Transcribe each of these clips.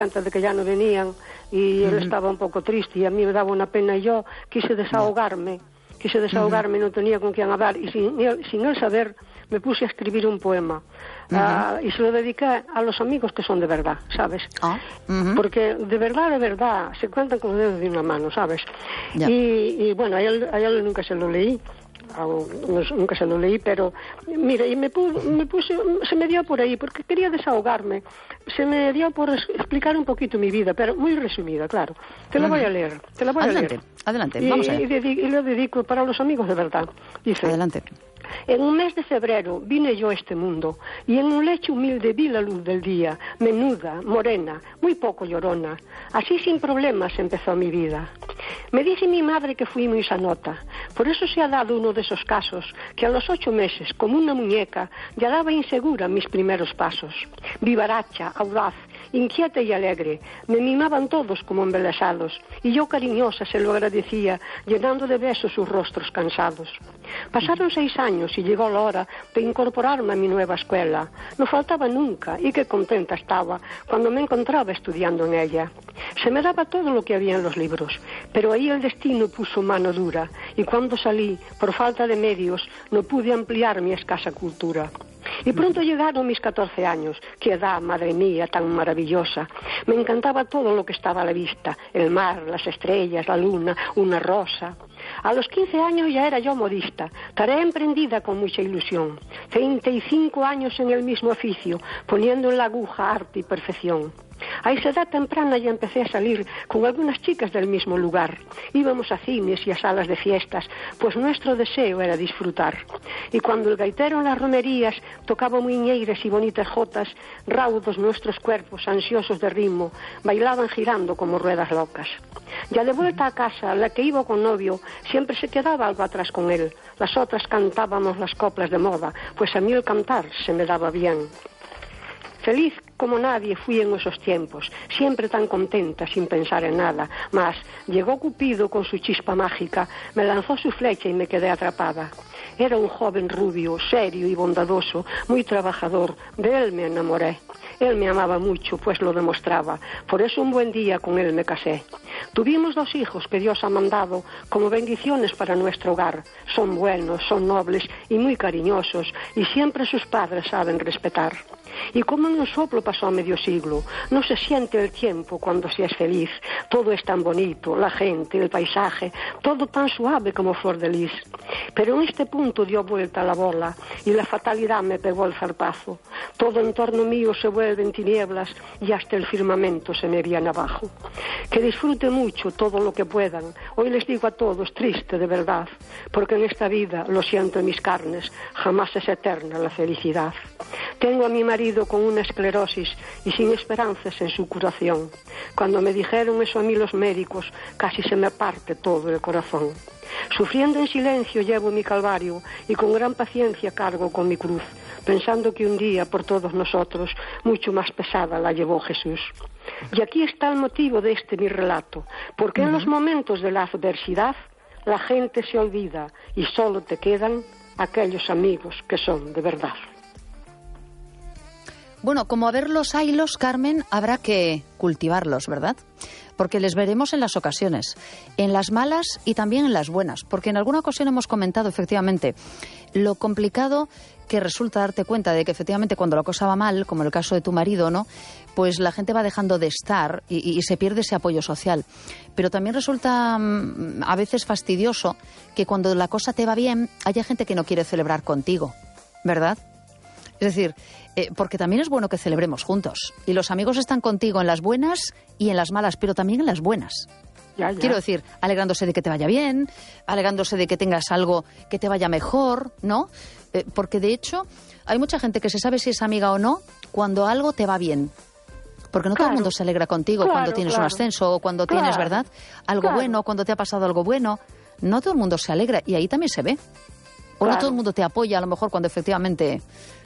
antes de que ya no venían y él estaba un poco triste y a mí me daba una pena y yo quise desahogarme, no tenía con quién hablar y sin él saber me puse a escribir un poema y se lo dediqué a los amigos que son de verdad, ¿sabes? Porque de verdad se cuentan con los dedos de una mano, ¿sabes? Y bueno, a él nunca se lo leí. Nunca se lo leí, pero mira, y me puse, se me dio por ahí, porque quería desahogarme, se me dio por explicar un poquito mi vida, pero muy resumida, claro. Te la voy a leer, Adelante, vamos allá. Y lo dedico para los amigos de verdad. Dice, adelante. En un mes de febrero vine yo a este mundo y en un lecho humilde vi la luz del día, menuda, morena, muy poco llorona. Así sin problemas empezó mi vida. Me dice mi madre que fui muy sanota, por eso se ha dado uno de esos casos que a los 8 meses, como una muñeca, ya daba insegura mis primeros pasos. Vivaracha, audaz, inquieta y alegre, me mimaban todos como embelesados y yo cariñosa se lo agradecía, llenando de besos sus rostros cansados. Pasaron 6 años y llegó la hora de incorporarme a mi nueva escuela. No faltaba nunca y qué contenta estaba cuando me encontraba estudiando en ella. Se me daba todo lo que había en los libros, pero ahí el destino puso mano dura y cuando salí, por falta de medios, no pude ampliar mi escasa cultura. Y pronto llegaron mis 14 años, qué edad, madre mía, tan maravillosa. Me encantaba todo lo que estaba a la vista, el mar, las estrellas, la luna, una rosa. A los 15 años ya era yo modista, tarea emprendida con mucha ilusión. 35 años en el mismo oficio, poniendo en la aguja arte y perfección. A esa edad temprana ya empecé a salir con algunas chicas del mismo lugar. Íbamos a cines y a salas de fiestas, pues nuestro deseo era disfrutar. Y cuando el gaitero en las romerías tocaba muñeiras y bonitas jotas, raudos nuestros cuerpos, ansiosos de ritmo, bailaban girando como ruedas locas. Ya de vuelta a casa, la que iba con novio, siempre se quedaba algo atrás con él. Las otras cantábamos las coplas de moda, pues a mí el cantar se me daba bien. Feliz como nadie fui en esos tiempos, siempre tan contenta sin pensar en nada, mas llegó Cupido con su chispa mágica, me lanzó su flecha y me quedé atrapada. Era un joven rubio, serio y bondadoso, muy trabajador, de él me enamoré. Él me amaba mucho, pues lo demostraba, por eso un buen día con él me casé. Tuvimos 2 hijos que Dios ha mandado como bendiciones para nuestro hogar. Son buenos, son nobles y muy cariñosos, y siempre sus padres saben respetar. Y como en un soplo pasó medio siglo, no se siente el tiempo cuando se es feliz. Todo es tan bonito, la gente, el paisaje, todo tan suave como flor de lis. Pero en este punto dio vuelta la bola y la fatalidad me pegó el zarpazo. Todo en torno mío se vuelve en tinieblas y hasta el firmamento se me viene abajo. Que disfruten mucho todo lo que puedan. Hoy les digo a todos, triste de verdad, porque en esta vida, lo siento en mis carnes, jamás es eterna la felicidad. Tengo a mi marido con una esclerosis y sin esperanzas en su curación. Cuando me dijeron eso a mí los médicos, casi se me parte todo el corazón. Sufriendo en silencio llevo mi calvario y con gran paciencia cargo con mi cruz, pensando que un día por todos nosotros mucho más pesada la llevó Jesús. Y aquí está el motivo de este mi relato, porque en los momentos de la adversidad la gente se olvida y solo te quedan aquellos amigos que son de verdad. Bueno, como a ver los haylos, Carmen, habrá que cultivarlos, ¿verdad? Porque les veremos en las ocasiones, en las malas y también en las buenas. Porque en alguna ocasión hemos comentado, efectivamente, lo complicado que resulta darte cuenta de que, efectivamente, cuando la cosa va mal, como en el caso de tu marido, ¿no?, pues la gente va dejando de estar y se pierde ese apoyo social. Pero también resulta a veces fastidioso que cuando la cosa te va bien, haya gente que no quiere celebrar contigo, ¿verdad? Es decir, porque también es bueno que celebremos juntos. Y los amigos están contigo en las buenas y en las malas, pero también en las buenas. Ya. Quiero decir, alegrándose de que te vaya bien, alegrándose de que tengas algo que te vaya mejor, ¿no? Porque de hecho, hay mucha gente que se sabe si es amiga o no cuando algo te va bien. Porque no todo el mundo se alegra contigo cuando tienes un ascenso o cuando tienes, ¿verdad?, algo bueno, cuando te ha pasado algo bueno. No todo el mundo se alegra y ahí también se ve. O no todo el mundo te apoya, a lo mejor, cuando efectivamente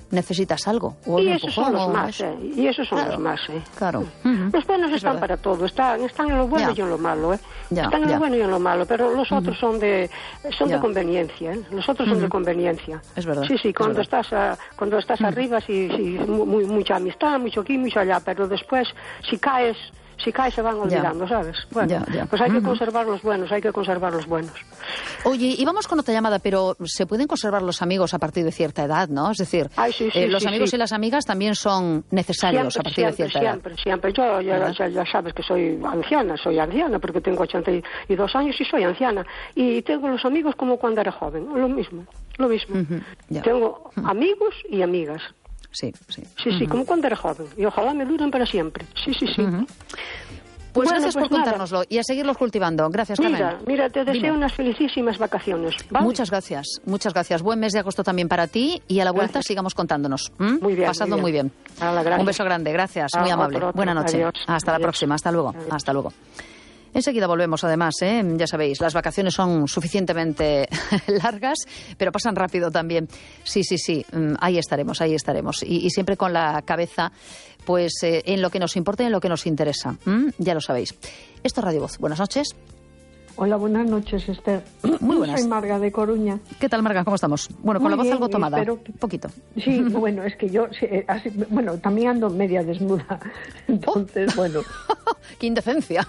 necesitas algo. O y un esos son los más, y esos son los más, Claro. Los buenos están para todo, están en lo bueno y en lo malo, están en lo bueno y en lo malo, pero los otros son de conveniencia, los otros son de conveniencia. Es verdad. Sí, cuando estás arriba, sí, mucha amistad, mucho aquí, mucho allá, pero después, si caes se van olvidando, ¿sabes? Bueno, pues hay que conservar los buenos, Oye, y vamos con otra llamada, pero se pueden conservar los amigos a partir de cierta edad, ¿no? Es decir, los amigos y las amigas también son necesarios a partir de cierta edad. Siempre. Yo ya sabes que soy anciana porque tengo 82 años y soy anciana. Y tengo los amigos como cuando era joven, lo mismo. Tengo amigos y amigas. Sí, como cuando era joven. Y ojalá me duren para siempre. Sí. Pues gracias por contárnoslo y a seguirlos cultivando. Gracias, Carmen. Mira, te deseo unas felicísimas vacaciones, ¿vale? Muchas gracias. Buen mes de agosto también para ti y a la vuelta sigamos contándonos. Muy bien. Pasadlo muy bien. Un beso grande, gracias, muy amable. Buena noche. Adiós. Hasta la próxima, hasta luego. Hasta luego. Enseguida volvemos, además, ya sabéis, las vacaciones son suficientemente largas, pero pasan rápido también. Sí, ahí estaremos. Y siempre con la cabeza pues en lo que nos importa y en lo que nos interesa. Ya lo sabéis. Esto es Radio Voz. Buenas noches. Hola, buenas noches, Esther. Muy buenas. Soy Marga de Coruña. ¿Qué tal, Marga? ¿Cómo estamos? Bueno, con la voz algo tomada. Poquito. Sí, bueno, es que yo también ando media desnuda. Entonces, bueno. ¡Qué indecencia!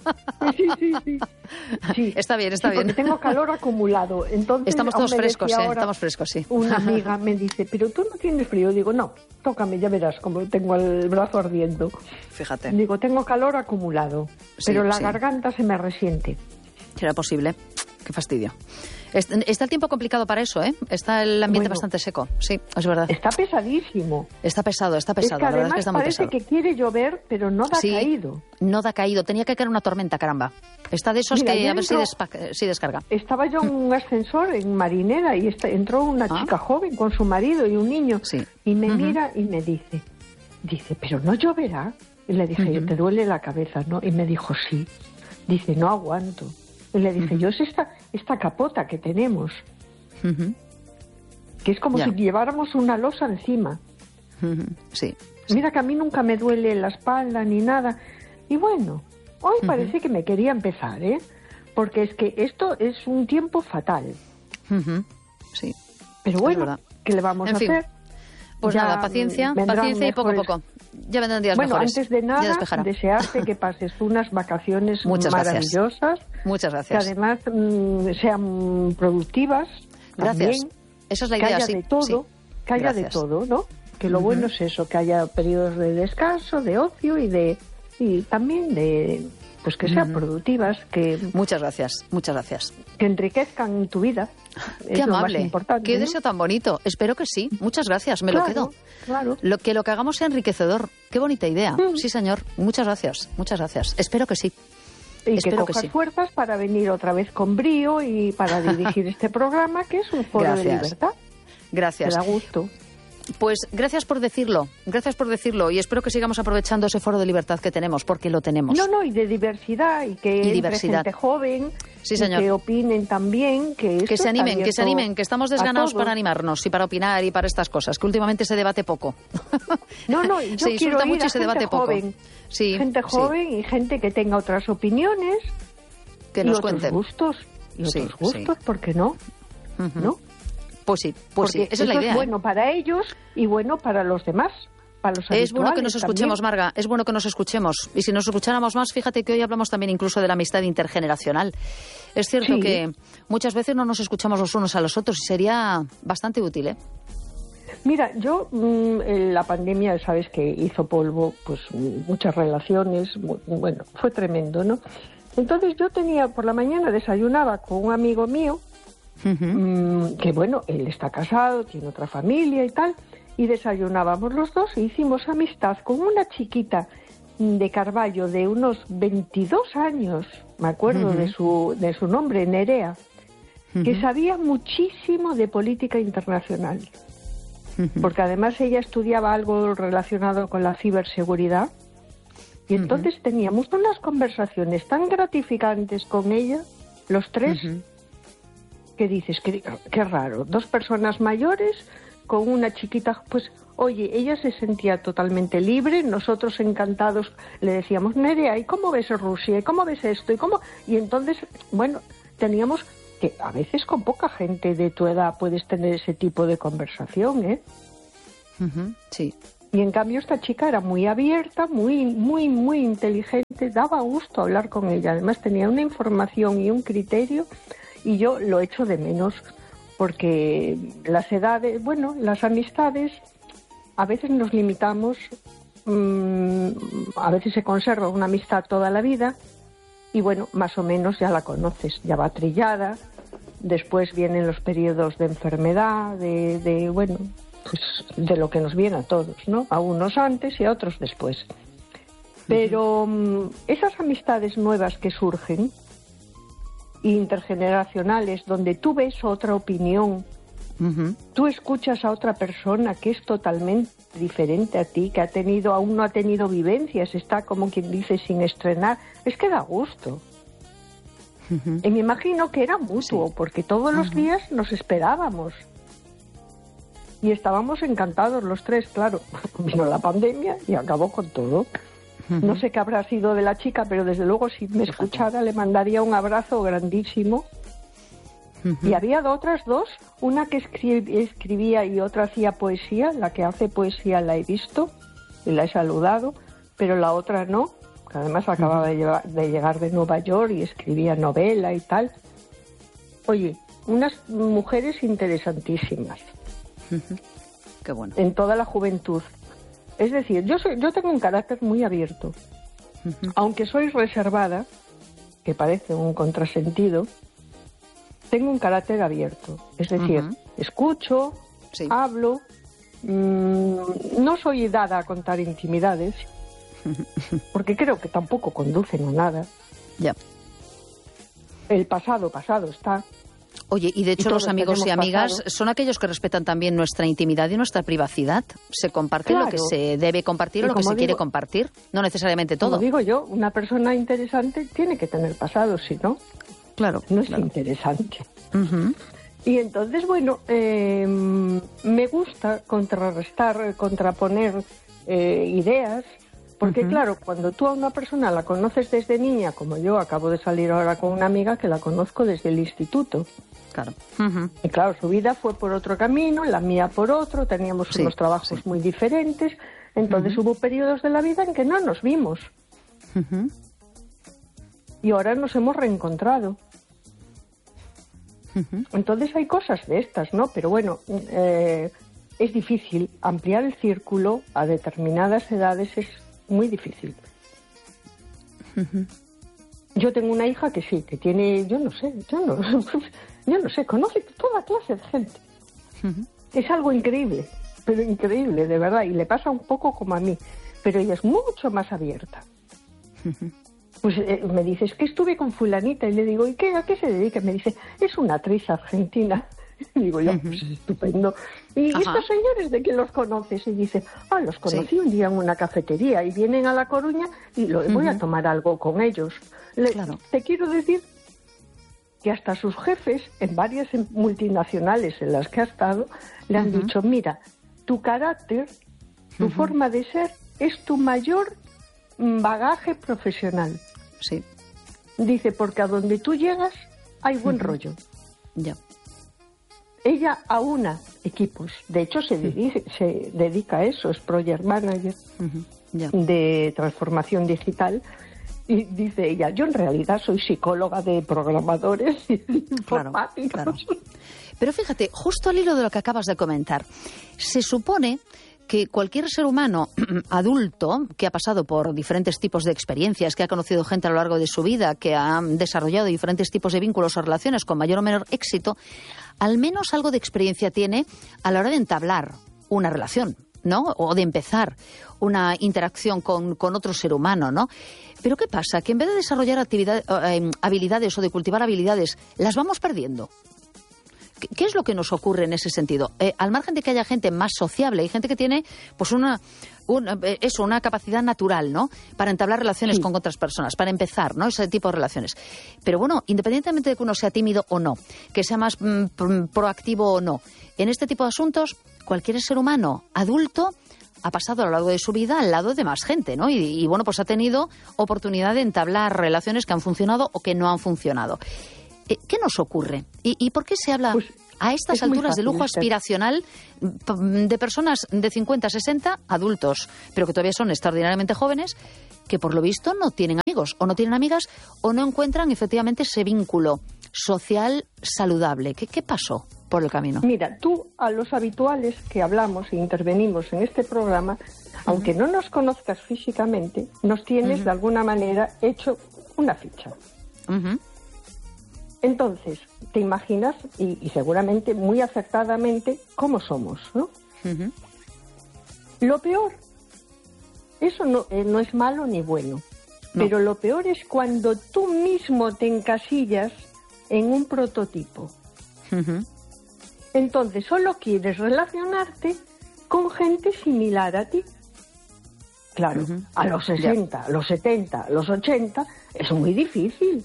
Sí. Está bien. Porque tengo calor acumulado. Entonces, estamos todos frescos, estamos frescos, sí. Una amiga me dice, pero tú no tienes frío. Digo, no, tócame, ya verás como tengo el brazo ardiendo. Fíjate. Digo, tengo calor acumulado, pero la garganta se me resiente. ¿Será posible? Qué fastidio. Está el tiempo complicado para eso, ¿eh? Está el ambiente bastante seco, sí, es verdad. Está pesadísimo. Está pesado, Es que la verdad es que está muy pesado. Parece que quiere llover, pero no da caído. No da caído, tenía que caer una tormenta, caramba. Está de esos que a ver si descarga. Estaba yo en un ascensor en Marinera y entró una chica joven con su marido y un niño. Sí. Y me mira y me dice, ¿pero no lloverá? Y le dije, ¿te duele la cabeza, no? Y me dijo, sí. Dice, no aguanto. Y le dije, yo es esta capota que tenemos, que es como si lleváramos una losa encima. Sí. Mira que a mí nunca me duele la espalda ni nada. Y bueno, hoy parece que me quería empezar, porque es que esto es un tiempo fatal. Sí. Pero bueno, ¿qué le vamos a hacer? Pues ya nada, paciencia y poco a poco. Ya vendrán días mejores. Bueno, antes de nada, desearte que pases unas vacaciones maravillosas. Muchas gracias. Que además sean productivas. Gracias. También, esa es la idea, que haya de todo, que haya de todo, ¿no? Que lo bueno es eso, que haya periodos de descanso, de ocio y también de pues que sean productivas, que muchas gracias. Que enriquezcan tu vida. Qué amable, lo más importante, qué deseo tan bonito. Espero que sí. Muchas gracias, lo quedo. Claro. Que lo que hagamos sea enriquecedor. Qué bonita idea. Sí, señor. Muchas gracias. Espero que sí. Y que cojas fuerzas para venir otra vez con brío y para dirigir este programa, que es un foro de libertad. Gracias. Te da gusto. Pues gracias por decirlo y espero que sigamos aprovechando ese foro de libertad que tenemos, porque lo tenemos. Y de diversidad y que entre gente joven, sí, señor. Y que opinen también, que se animen, que estamos desganados para animarnos y para opinar y para estas cosas, que últimamente se debate poco. Yo se insulta mucho y se debate joven, poco. Sí, gente joven y gente que tenga otras opiniones, que nos cuenten gustos, ¿por qué no? ¿No? Pues sí, esa es la idea. Es bueno para ellos y bueno para los demás. Para los es bueno que nos escuchemos, también. Marga, es bueno que nos escuchemos. Y si nos escucháramos más, fíjate que hoy hablamos también incluso de la amistad intergeneracional. Es cierto que muchas veces no nos escuchamos los unos a los otros y sería bastante útil, ¿eh? Mira, yo, la pandemia, sabes que hizo polvo, pues muchas relaciones, bueno, fue tremendo, ¿no? Entonces yo por la mañana desayunaba con un amigo mío, que bueno, él está casado, tiene otra familia y tal, y desayunábamos los dos e hicimos amistad con una chiquita de Carballo de unos 22 años, me acuerdo de su nombre, Nerea, que sabía muchísimo de política internacional, porque además ella estudiaba algo relacionado con la ciberseguridad, y entonces teníamos unas conversaciones tan gratificantes con ella, los tres, que dices, qué raro, dos personas mayores con una chiquita, pues oye, ella se sentía totalmente libre, nosotros encantados le decíamos, Nerea, ¿y cómo ves Rusia? ¿Y cómo ves esto? Y entonces, bueno, teníamos que a veces con poca gente de tu edad puedes tener ese tipo de conversación, ¿eh? Sí. Y en cambio esta chica era muy abierta, muy inteligente, daba gusto hablar con ella. Además tenía una información y un criterio, y yo lo echo de menos, porque las edades, bueno, las amistades, a veces nos limitamos, a veces se conserva una amistad toda la vida, y bueno, más o menos ya la conoces, ya va trillada, después vienen los periodos de enfermedad, bueno, pues de lo que nos viene a todos, ¿no? A unos antes y a otros después. Pero esas amistades nuevas que surgen, intergeneracionales, donde tú ves otra opinión, tú escuchas a otra persona que es totalmente diferente a ti, que aún no ha tenido vivencias, está como quien dice sin estrenar, es que da gusto. Y me imagino que era mutuo, porque todos los días nos esperábamos. Y estábamos encantados los tres, claro. Vino la pandemia y acabó con todo. No sé qué habrá sido de la chica, pero desde luego si me escuchara le mandaría un abrazo grandísimo. Y había otras dos, una que escribía y otra hacía poesía. La que hace poesía la he visto y la he saludado, pero la otra no, que además acababa de llegar de Nueva York y escribía novela y tal. Oye, unas mujeres interesantísimas. Qué bueno. En toda la juventud. Es decir, yo tengo un carácter muy abierto. Aunque soy reservada, que parece un contrasentido, tengo un carácter abierto. Es decir, escucho, hablo, no soy dada a contar intimidades, porque creo que tampoco conducen a nada. Ya. El pasado está. Oye, y de hecho los amigos y amigas son aquellos que respetan también nuestra intimidad y nuestra privacidad. Se comparte lo que se debe compartir o lo que se quiere compartir, no necesariamente todo. Como digo yo, una persona interesante tiene que tener pasado, si no, no es interesante. Y entonces, bueno, me gusta contraponer ideas, porque claro, cuando tú a una persona la conoces desde niña, como yo acabo de salir ahora con una amiga que la conozco desde el instituto. Claro. Y claro, su vida fue por otro camino, la mía por otro, teníamos unos trabajos muy diferentes, entonces hubo periodos de la vida en que no nos vimos. Y ahora nos hemos reencontrado. Entonces hay cosas de estas, ¿no? Pero bueno, es difícil. Ampliar el círculo a determinadas edades es muy difícil. Yo tengo una hija que sí, que tiene, yo no sé, conoce toda clase de gente. Es algo increíble, pero increíble, de verdad, y le pasa un poco como a mí, pero ella es mucho más abierta. Pues me dice, es que estuve con fulanita, y le digo, ¿y a qué se dedica? Me dice, es una actriz argentina. Y digo yo, pues es estupendo. ¿Y estos señores de quién los conoces? Y dice, los conocí un día en una cafetería y vienen a La Coruña y voy a tomar algo con ellos. Te quiero decir que hasta sus jefes, en varias multinacionales en las que ha estado, le han dicho, mira, tu carácter, tu forma de ser, es tu mayor bagaje profesional. Sí. Dice, porque a donde tú llegas hay buen rollo. Ya. Ella aúna equipos. De hecho, se dedica a eso, es project manager de transformación digital. Y dice ella, yo en realidad soy psicóloga de programadores y informáticos. Claro. Pero fíjate, justo al hilo de lo que acabas de comentar, se supone que cualquier ser humano adulto que ha pasado por diferentes tipos de experiencias, que ha conocido gente a lo largo de su vida, que ha desarrollado diferentes tipos de vínculos o relaciones con mayor o menor éxito, al menos algo de experiencia tiene a la hora de entablar una relación, ¿no? O de empezar una interacción con otro ser humano, ¿no? Pero ¿qué pasa? Que en vez de desarrollar habilidades o de cultivar habilidades, las vamos perdiendo. ¿Qué es lo que nos ocurre en ese sentido? Al margen de que haya gente más sociable, hay gente que tiene pues una capacidad natural, ¿no? Para entablar relaciones con otras personas, para empezar, ¿no? Ese tipo de relaciones. Pero bueno, independientemente de que uno sea tímido o no, que sea más proactivo o no, en este tipo de asuntos, cualquier ser humano adulto ha pasado a lo largo de su vida al lado de más gente, ¿no? Y bueno, pues ha tenido oportunidad de entablar relaciones que han funcionado o que no han funcionado. ¿Qué nos ocurre? ¿Y por qué se habla a estas alturas de lujo aspiracional de personas de 50, 60, adultos, pero que todavía son extraordinariamente jóvenes, que por lo visto no tienen amigos o no tienen amigas o no encuentran efectivamente ese vínculo social saludable? ¿Qué pasó por el camino? Mira, tú a los habituales que hablamos e intervenimos en este programa, aunque no nos conozcas físicamente, nos tienes de alguna manera hecho una ficha. Entonces, te imaginas, y seguramente muy acertadamente, cómo somos, ¿no? Lo peor, eso no es malo ni bueno, pero lo peor es cuando tú mismo te encasillas en un prototipo. Entonces, solo quieres relacionarte con gente similar a ti. Claro, a los 60, a los 70, a los 80, es muy difícil.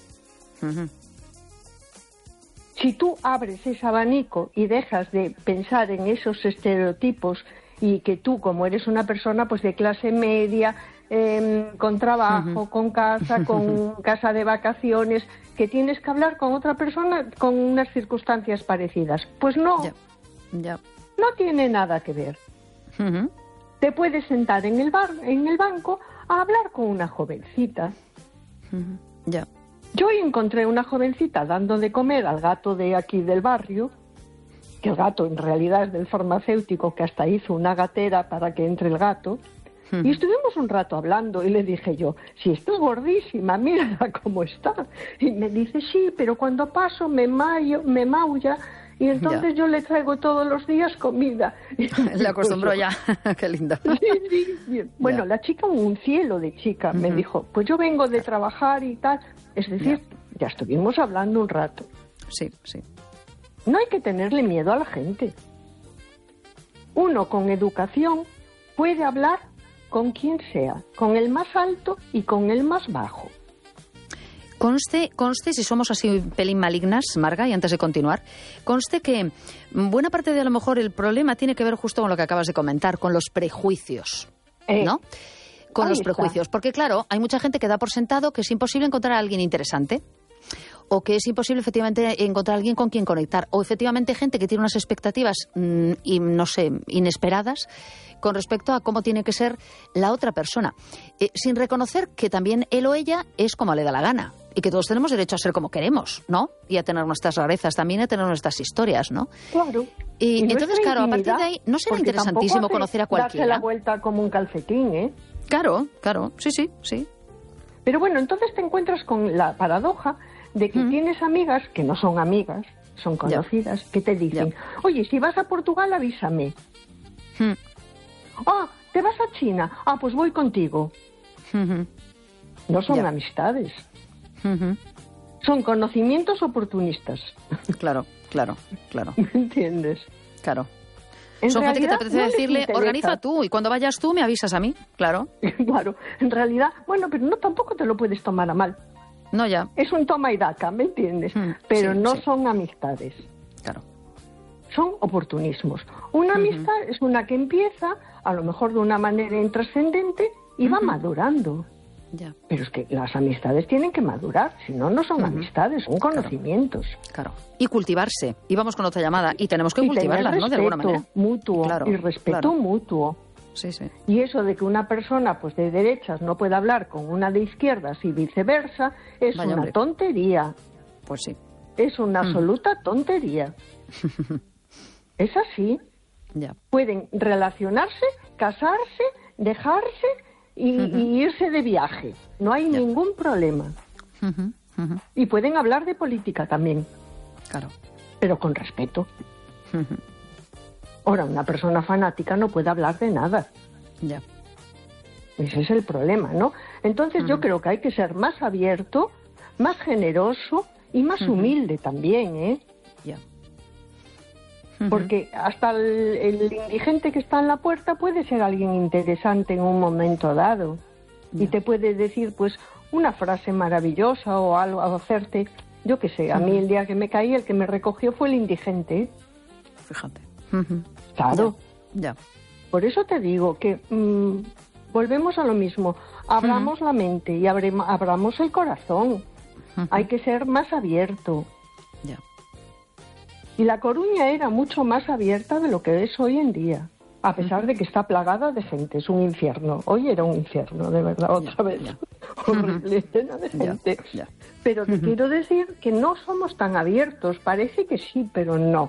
Si tú abres ese abanico y dejas de pensar en esos estereotipos y que tú, como eres una persona pues de clase media, con trabajo, con casa de vacaciones, que tienes que hablar con otra persona con unas circunstancias parecidas. Pues no, no tiene nada que ver. Te puedes sentar en el banco a hablar con una jovencita. Yo encontré una jovencita dando de comer al gato de aquí del barrio, que el gato en realidad es del farmacéutico, que hasta hizo una gatera para que entre el gato, y estuvimos un rato hablando y le dije yo, si estás gordísima, mírala cómo está. Y me dice, sí, pero cuando paso me maulla, y entonces yo le traigo todos los días comida. Le acostumbró ya, qué lindo. Sí. Bueno, la chica, un cielo de chica, me dijo, pues yo vengo de trabajar y tal. Es decir, ya estuvimos hablando un rato. Sí. No hay que tenerle miedo a la gente. Uno con educación puede hablar con quien sea, con el más alto y con el más bajo. Conste, si somos así un pelín malignas, Marga, y antes de continuar, conste que buena parte de a lo mejor el problema tiene que ver justo con lo que acabas de comentar, con los prejuicios, ¿no? Con los prejuicios, porque claro, hay mucha gente que da por sentado que es imposible encontrar a alguien interesante, o que es imposible efectivamente encontrar a alguien con quien conectar, o efectivamente gente que tiene unas expectativas, inesperadas con respecto a cómo tiene que ser la otra persona, sin reconocer que también él o ella es como le da la gana, y que todos tenemos derecho a ser como queremos, ¿no? Y a tener nuestras rarezas también, a tener nuestras historias, ¿no? Claro. Y no entonces, claro, a partir de ahí, ¿no será interesantísimo conocer a cualquiera? Darse la vuelta como un calcetín, ¿eh? Claro, sí. Pero bueno, entonces te encuentras con la paradoja de que tienes amigas que no son amigas, son conocidas, que te dicen, oye, si vas a Portugal, avísame. Ah, ¿te vas a China? Ah, pues voy contigo. No son amistades. Son conocimientos oportunistas. Claro. ¿Me entiendes? Claro. Son gente que te apetece decirle, organiza tú, y cuando vayas tú me avisas a mí, claro. Claro, en realidad, bueno, pero no, tampoco te lo puedes tomar a mal. No, ya. Es un toma y daca, ¿me entiendes? Pero no son amistades. Claro. Son oportunismos. Una amistad es una que empieza, a lo mejor de una manera intrascendente, y va madurando. Ya. Pero es que las amistades tienen que madurar, si no, no son amistades, son conocimientos. Claro. Y cultivarse. Y vamos con otra llamada. Y tenemos que cultivarlas, ¿no? De alguna manera. Mutuo, y respeto mutuo. Sí. Y eso de que una persona pues de derechas no pueda hablar con una de izquierdas y viceversa es una tontería. Pues sí. Es una absoluta tontería. Es así. Ya. Pueden relacionarse, casarse, dejarse y irse de viaje. No hay ningún problema. Y pueden hablar de política también. Claro. Pero con respeto. Ahora, una persona fanática no puede hablar de nada. Ya. Ese es el problema, ¿no? Entonces yo creo que hay que ser más abierto, más generoso y más humilde también, ¿eh? Ya. Porque hasta el indigente que está en la puerta puede ser alguien interesante en un momento dado. Y te puede decir, pues, una frase maravillosa o algo, hacerte, yo qué sé, a mí el día que me caí, el que me recogió fue el indigente. Fíjate. Claro, Ya. Por eso te digo que volvemos a lo mismo. Abramos la mente y abramos el corazón. Hay que ser más abierto. Ya. Y La Coruña era mucho más abierta de lo que es hoy en día, a pesar de que está plagada de gente. Es un infierno. Hoy era un infierno, de verdad, otra vez. Horrible, llena de gente. Ya. Pero te quiero decir que no somos tan abiertos. Parece que sí, pero no.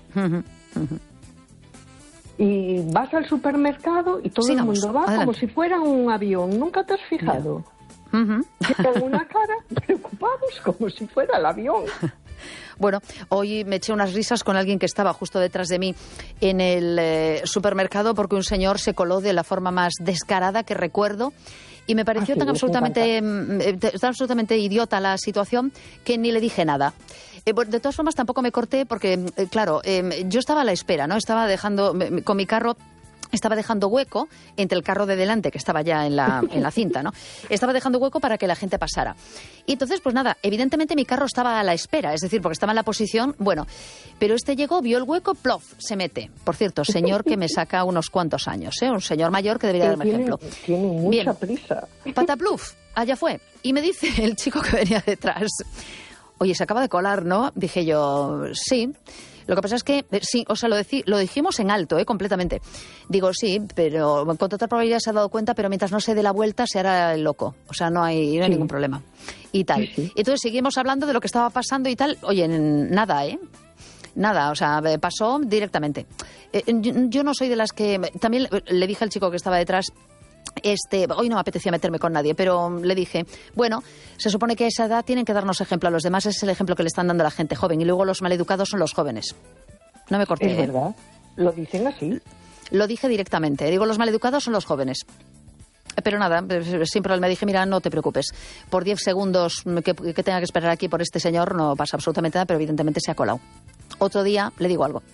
Y vas al supermercado y todo Sigamos, el mundo va adelante. como si fuera un avión. ¿Nunca te has fijado? Con una cara preocupados como si fuera el avión. Bueno, hoy me eché unas risas con alguien que estaba justo detrás de mí en el supermercado porque un señor se coló de la forma más descarada que recuerdo y me pareció tan absolutamente idiota la situación que ni le dije nada. De todas formas, tampoco me corté porque, claro, yo estaba a la espera, ¿no? Estaba dejando con mi carro. Estaba dejando hueco entre el carro de delante, que estaba ya en la cinta, ¿no? Estaba dejando hueco para que la gente pasara. Y entonces, pues nada, evidentemente mi carro estaba a la espera, es decir, porque estaba en la posición, bueno, pero este llegó, vio el hueco, plof, se mete. Por cierto, señor que me saca unos cuantos años, ¿eh? Un señor mayor que debería darme ejemplo. Tiene mucha prisa. Patapluf, allá fue. Y me dice el chico que venía detrás, oye, se acaba de colar, ¿no? Dije yo, sí. Lo que pasa es que, sí, o sea, lo dijimos en alto, completamente. Digo, sí, pero con total probabilidad se ha dado cuenta, pero mientras no se dé la vuelta se hará el loco. O sea, no hay ningún problema. Y tal. Sí. Entonces seguimos hablando de lo que estaba pasando y tal. Oye, nada, Nada, o sea, pasó directamente. Yo no soy de las que... También le dije al chico que estaba detrás... hoy no me apetecía meterme con nadie, pero le dije, bueno, se supone que a esa edad tienen que darnos ejemplo a los demás, ese es el ejemplo que le están dando a la gente joven, y luego los maleducados son los jóvenes. No me corté. Es verdad, lo dicen así. Lo dije directamente, digo, los maleducados son los jóvenes. Pero nada, sin problema, me dije, mira, no te preocupes, por 10 segundos que tenga que esperar aquí por este señor no pasa absolutamente nada, pero evidentemente se ha colado. Otro día le digo algo.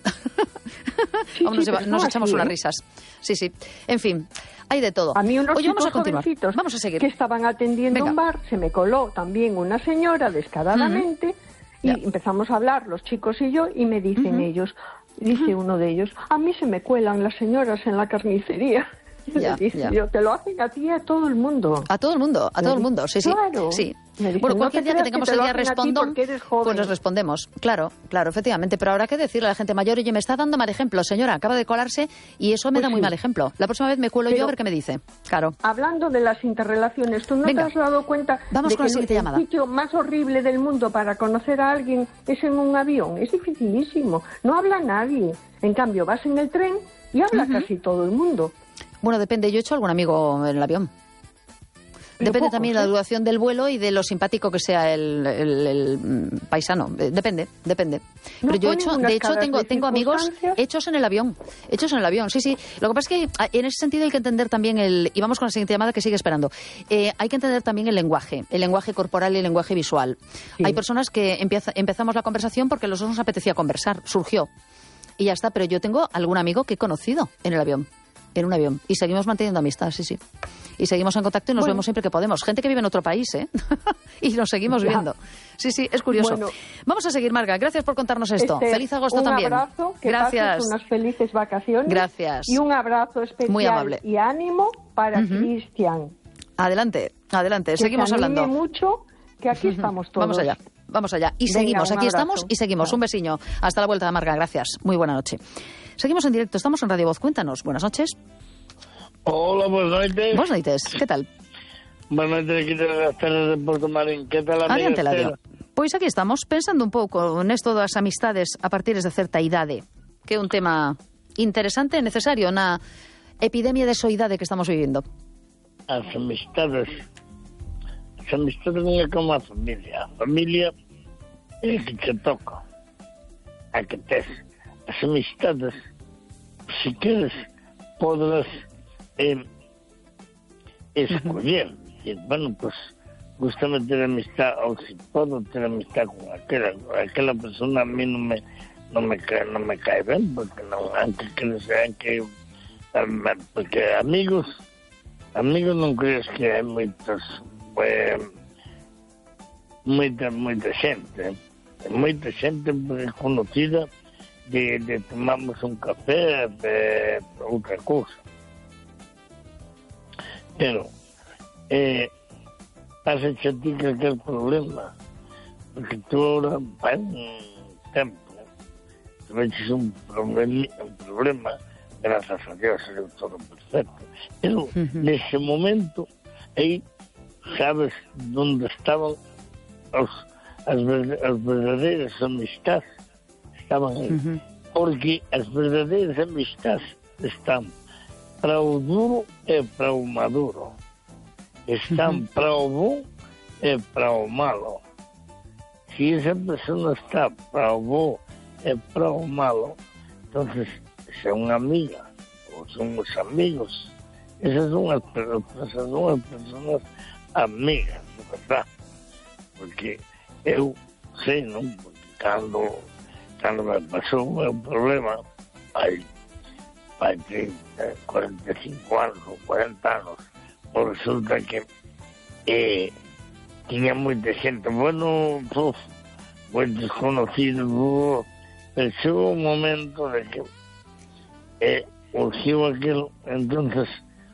Nos echamos unas risas. Sí. En fin, hay de todo. A mí unos Oye, vamos a chicos continuar. jovencitos Vamos a seguir. que estaban atendiendo Venga. un bar, se me coló también una señora descaradamente y empezamos a hablar los chicos y yo y me dicen ellos, dice uno de ellos, a mí se me cuelan las señoras en la carnicería. Ya. Yo, te lo hacen a ti y a todo el mundo. A todo el mundo, sí. Claro. Sí. Me dicen, Bueno, no cualquier te día que creas tengamos te el lo día hacen a ti respondón, porque eres joven. pues les respondemos. Claro, efectivamente. Pero habrá que decirle a la gente mayor, oye, me está dando mal ejemplo, señora, acaba de colarse y eso me Pues da muy sí. mal ejemplo. La próxima vez me cuelo yo a ver qué me dice. Claro. Hablando de las interrelaciones, ¿tú no Venga. te has dado cuenta Vamos de con la que siguiente el llamada. sitio más horrible del mundo para conocer a alguien es en un avión? Es dificilísimo. No habla nadie. En cambio, vas en el tren y habla casi todo el mundo. Bueno, depende. Yo he hecho algún amigo en el avión. Pero Depende pocos, también de la duración del vuelo y de lo simpático que sea el paisano. Depende. ¿No Pero yo he ponen hecho, unas de hecho, caras de tengo amigos circunstancias? hechos en el avión. Sí. Lo que pasa es que en ese sentido hay que entender también y vamos con la siguiente llamada que sigue esperando. Hay que entender también el lenguaje corporal y el lenguaje visual. Sí. Hay personas que empezamos la conversación porque a los dos nos apetecía conversar, surgió. Y ya está, pero yo tengo algún amigo que he conocido en un avión. Y seguimos manteniendo amistad, sí. Y seguimos en contacto y nos vemos siempre que podemos. Gente que vive en otro país, y nos seguimos viendo. Sí, es curioso. Bueno, vamos a seguir, Marga. Gracias por contarnos esto. Feliz agosto también. Un abrazo, que Gracias. pases unas felices vacaciones. Gracias. Y un abrazo especial Muy amable. y ánimo para Cristian. Adelante. Que Seguimos se anime hablando. mucho, que aquí estamos todos. Vamos allá. Y Venga, seguimos. un Aquí abrazo. estamos y seguimos. Un besiño. Hasta la vuelta, Marga. Gracias. Muy buena noche. Seguimos en directo. Estamos en Radio Voz. Cuéntanos. Buenas noches. Hola, buenas noches. Buenas noches. ¿Qué tal? Buenas noches, aquí de las Terras de Puerto Marín. ¿Qué tal, amiga Adiante, Estela? Ladio. Pois aquí estamos, pensando un pouco nesto das amistades a partir de certa idade, que é un tema interesante e necesario na epidemia de soidade que estamos vivindo. As amistades non é como a familia. A familia é a que te toca, a que tes. As amistades, se queres, podrás escoller. Bueno, pues, gústame ter amistad, ou se podo ter amistad con aquela persona, a mí non me cae ben, porque non, porque amigos non crees que hai moita xente conocida de tomarmos un café, de outra cousa. Pero pasa a ti que aquel problema, porque tú ahora, para un tempo, tuveches un problema, grazas a Dios, era todo perfecto. Pero nese momento, aí, sabes onde estaban as verdadeiras amistades, estaban aí. Porque as verdadeiras amistades están para o duro e para o maduro. Están para o bom e para o malo. Se esa persona está para o bom e para o malo, entonces son amiga ou son os amigos. Esas son as personas amigas, verdad? Porque eu sei, non? Porque cando me pasou o meu problema, hai 45 anos ou 40 anos, pues resulta que tiña moita xente, bueno, moitos conocidos, pero chegou un momento de que urgiu aquilo, entonces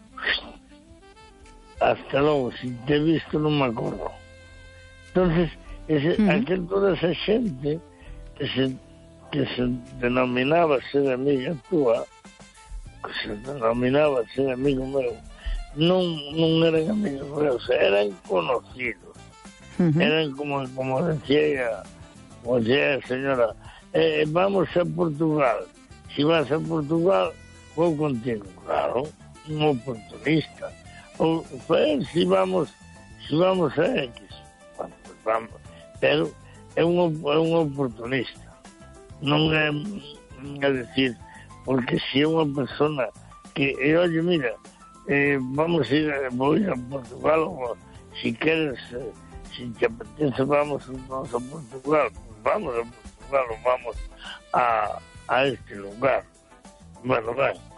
hasta logo, si te he visto non me acordo. Entonces, toda esa xente que se denominaba ser amiga túa, que se denominaba ser amigo meu, non eran amigos meus, eran conocidos. Eran como decía a señora, vamos a Portugal. Si vas a Portugal, vou contigo. Claro, un oportunista. Ou si vamos a X, bueno, pues vamos. Pero é un oportunista. Non é decir, porque se é unha persona que, oye, mira, voy a Portugal, o si quieres, si te apetece, vamos a Portugal, pues vamos a Portugal o vamos a este lugar. Bueno,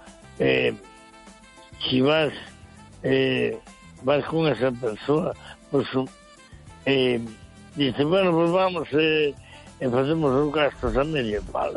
si vas con esa persona, pues dice, bueno, pues vamos, facemos os gastos a media, vale.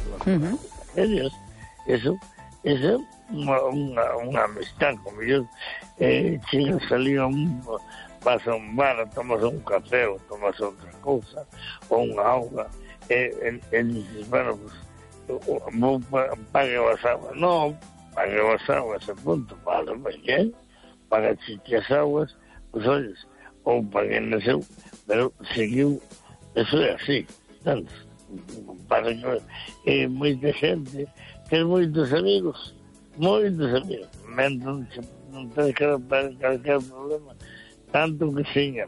Eso es unha amistad, como yo chega, salía vas a un bar, tomas un café ou tomas outra cousa, ou unha auga, e dices, bueno, pues pague as aguas. Non, pague as aguas, a punto, vale, ben, paga as aguas, pues olles, ou pague na seu, pero seguiu, eso é así, tanto, para que moita xente, ten moitos amigos, non tens calquer problema, tanto que seña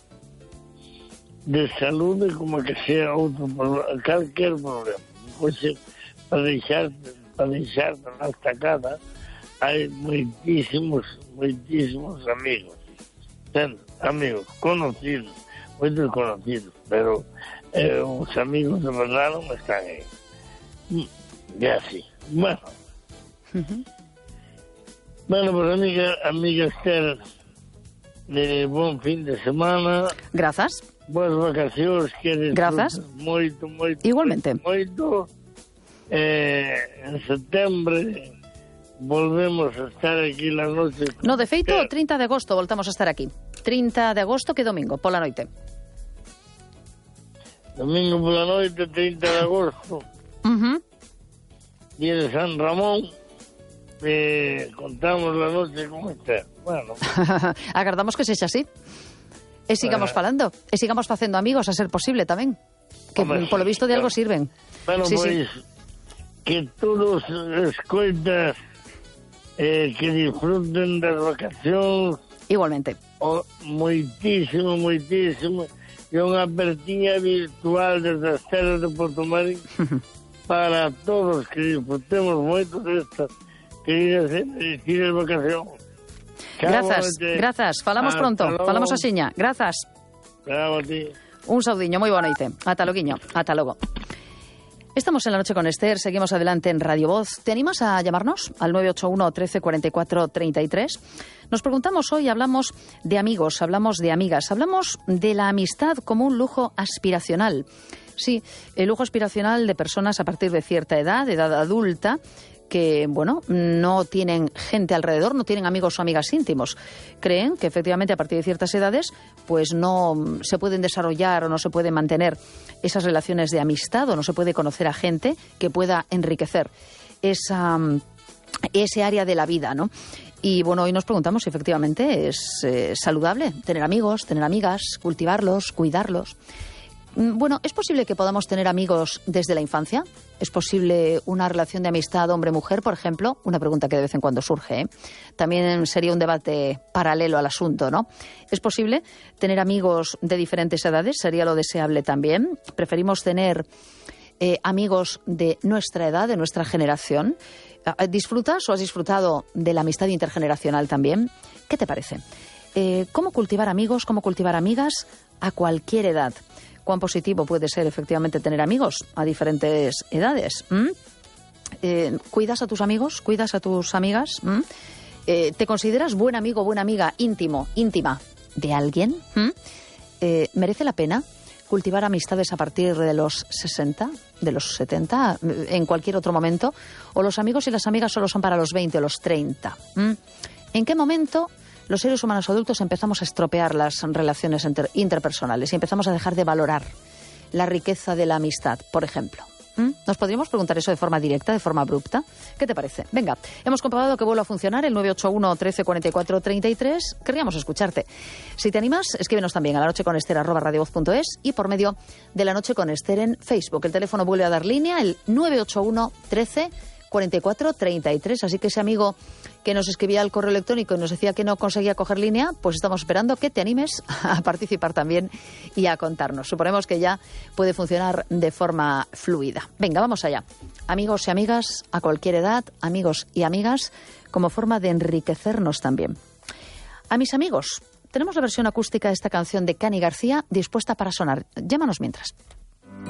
de saúde como que sea outro problema, calquer problema. Pois para deixar na estacada hai moitísimos amigos, amigos conocidos, moitos conocidos, pero os amigos de verdade non están aí. E así, bueno. Bueno, pues amiga Esther, bon fin de semana. Grazas. Boas vacacións, que grazas. Moito. Igualmente. Moito. En setembro volvemos a estar aquí la noche. No, de feito, o 30 de agosto voltamos a estar aquí. 30 de agosto que domingo, pola noite. Domingo pola noite, 30 de agosto. Día de San Ramón. Contamos la noche con Esther. Bueno. Agardamos que sexa así. E sigamos falando. E sigamos facendo amigos, a ser posible tamén. Que polo visto de algo sirven. Bueno, sí, pois, que todos escoitas que disfruten das vacacións. Igualmente. Moitísimo. E unha apertiña virtual desde as terras de Portomarín para todos que disfrutemos moito destas queridas vacacións. Grazas. Falamos pronto. Falamos axiña. Grazas. Bravo a ti. Un saudiño, moi boa noite. Ata loguiño. Ata logo. Estamos en La Noche con Esther, seguimos adelante en Radio Voz. ¿Te animas a llamarnos al 981 13 44 33? Nos preguntamos hoy, hablamos de amigos, hablamos de amigas, hablamos de la amistad como un lujo aspiracional. Sí, el lujo aspiracional de personas a partir de cierta edad adulta, que, bueno, no tienen gente alrededor, no tienen amigos o amigas íntimos. Creen que efectivamente a partir de ciertas edades pues no se pueden desarrollar o no se pueden mantener esas relaciones de amistad o no se puede conocer a gente que pueda enriquecer ese área de la vida, ¿no? Y bueno, hoy nos preguntamos si efectivamente es saludable tener amigos, tener amigas, cultivarlos, cuidarlos. Bueno, ¿es posible que podamos tener amigos desde la infancia? ¿Es posible una relación de amistad hombre-mujer, por ejemplo? Una pregunta que de vez en cuando surge, ¿eh? También sería un debate paralelo al asunto, ¿no? ¿Es posible tener amigos de diferentes edades? ¿Sería lo deseable también? ¿Preferimos tener amigos de nuestra edad, de nuestra generación? ¿Disfrutas o has disfrutado de la amistad intergeneracional también? ¿Qué te parece? ¿Cómo cultivar amigos, cómo cultivar amigas a cualquier edad? ¿Cuán positivo puede ser efectivamente tener amigos a diferentes edades? ¿Cuidas a tus amigos? ¿Cuidas a tus amigas? ¿Te consideras buen amigo, buena amiga, íntima de alguien? ¿Merece la pena cultivar amistades a partir de los 60, de los 70, en cualquier otro momento? ¿O los amigos y las amigas solo son para los 20 o los 30? ¿En qué momento los seres humanos adultos empezamos a estropear las relaciones interpersonales y empezamos a dejar de valorar la riqueza de la amistad, por ejemplo? ¿Nos podríamos preguntar eso de forma directa, de forma abrupta? ¿Qué te parece? Venga, hemos comprobado que vuelve a funcionar el 981 13 44 33. Querríamos escucharte. Si te animas, escríbenos también a lanocheconester@radiovoz.es y por medio de La Noche con Esther en Facebook. El teléfono vuelve a dar línea, el 981 13 44 33. Así que ese amigo que nos escribía al correo electrónico y nos decía que no conseguía coger línea, pues estamos esperando que te animes a participar también y a contarnos. Suponemos que ya puede funcionar de forma fluida. Venga, vamos allá. Amigos y amigas a cualquier edad, amigos y amigas, como forma de enriquecernos también. A mis amigos, tenemos la versión acústica de esta canción de Cani García dispuesta para sonar. Llámanos mientras.